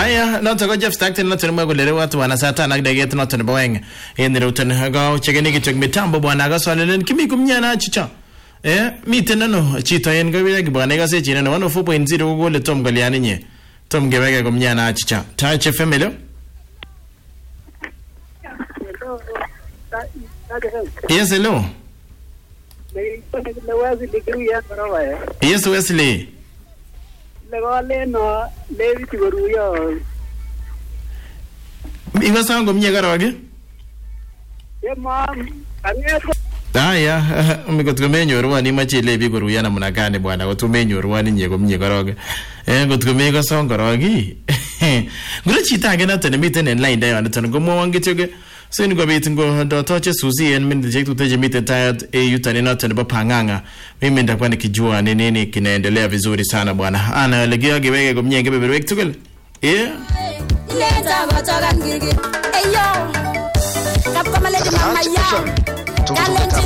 Aya, noto ko Jeff Stockton noto mwa kulele watu wana saa 5 dakika noto nebo weng. Yeni rutan haga chegeni kichok mitambo bwana ga swalelen kimi kumnyana chicha. Miten nano chito yen gawile gibwana ga se china 104.0 kugole tom galiani nye. Tom gebege kumnyana chicha. Tache femelo. Yes, hello. Yes, Wesley. Lego levi tiguruyo. Iba sango mnye garoge? Mom, angeto. Aya, ngotkomenyorwa ni machi levi guruya namna gani bwana, gotumenyorwa ni nyego mnye garoge. Ngotkomego song garogi. Ngure chita age nato ne miten en line dayo nato ngomo wangitoge. So ni gobit ngo do toche Suzy en min de tuteje mite tired yutani nato ne bapanganga. Mimi ndakuwa nikijua ni nini kinaendelea vizuri sana bwana. Ana legea gibege gomnyenge bebelwek tugel. Leta botogan girgi. Eyo. Kap kama lady mama ya. Talent